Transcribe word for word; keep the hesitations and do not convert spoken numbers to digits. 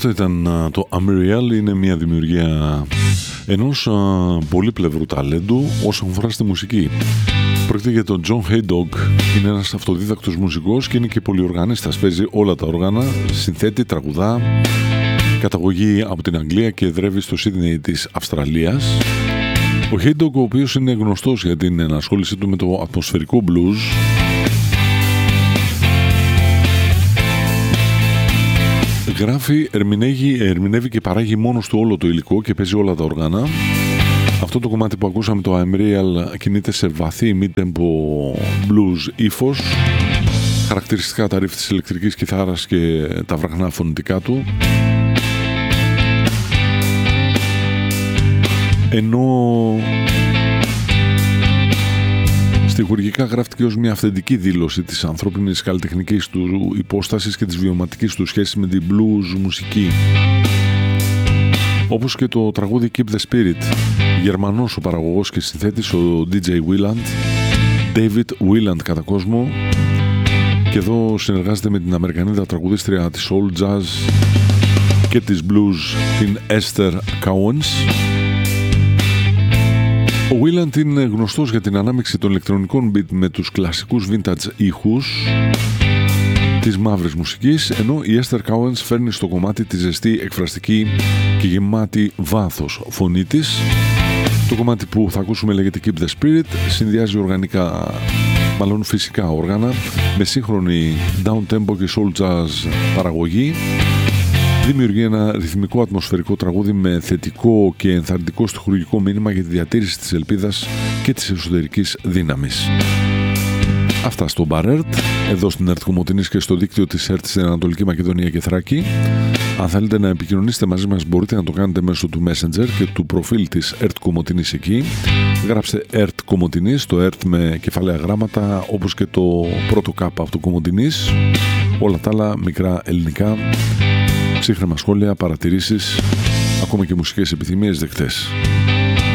Αυτό ήταν το Unreal, είναι μια δημιουργία ενός πολύπλευρου ταλέντου όσον αφορά στη μουσική. Πρόκειται για τον John Haydog, είναι ένας αυτοδίδακτος μουσικός και είναι και πολυοργανίστας, παίζει όλα τα όργανα, συνθέτει, τραγουδά, καταγωγή από την Αγγλία και εδρεύει στο Σίδνεϊ της Αυστραλίας. Ο Haydog, ο οποίος είναι γνωστός για την ενασχόλησή του με το ατμοσφαιρικό blues, γράφει, ερμηνεύει, ερμηνεύει και παράγει μόνος του όλο το υλικό και παίζει όλα τα όργανα. Αυτό το κομμάτι που ακούσαμε, το I'm Real, κινείται σε βαθύ mid-tempo blues ύφος, χαρακτηριστικά τα ρίφ της ηλεκτρικής κιθάρας και τα βραχνά φωνητικά του, ενώ στιχουργικά γράφτηκε ως μια αυθεντική δήλωση της ανθρώπινης καλλιτεχνικής του υπόστασης και της βιωματικής του σχέσης με την blues μουσική. Όπως και το τραγούδι Keep the Spirit. Γερμανός ο παραγωγός και συνθέτης, ο ντι τζέι Wieland, David Wieland κατά κόσμο, και εδώ συνεργάζεται με την Αμερικανίδα τραγουδίστρια της soul jazz και της blues, την Esther Cowens. Ο Wieland είναι γνωστός για την ανάμειξη των ηλεκτρονικών beat με τους κλασικούς vintage ήχους της μαύρης μουσικής, ενώ η Esther Cowens φέρνει στο κομμάτι τη ζεστή, εκφραστική και γεμάτη βάθος φωνή της. Το κομμάτι που θα ακούσουμε λέγεται Keep the Spirit, συνδυάζει οργανικά, μάλλον φυσικά όργανα, με σύγχρονη down tempo και soul jazz παραγωγή. Δημιουργεί ένα ρυθμικό ατμοσφαιρικό τραγούδι με θετικό και ενθαρρυντικό στιχουργικό μήνυμα για τη διατήρηση της ελπίδας και της εσωτερικής δύναμης. Αυτά στο Μπαρέρτ, εδώ στην ΕΡΤ Κομοτηνής και στο δίκτυο της ΕΡΤ στην Ανατολική Μακεδονία και Θράκη. Αν θέλετε να επικοινωνήσετε μαζί μας, μπορείτε να το κάνετε μέσω του Messenger και του προφίλ της ΕΡΤ Κομοτηνής εκεί. Γράψτε ΕΡΤ Κομοτηνής, το ΕΡΤ με κεφαλαία γράμματα, όπως και το πρώτο κάπα από το Κομοτηνής. Όλα τα άλλα μικρά ελληνικά. Ψύχρεμα σχόλια, παρατηρήσεις, ακόμα και μουσικές επιθυμίες δεκτές.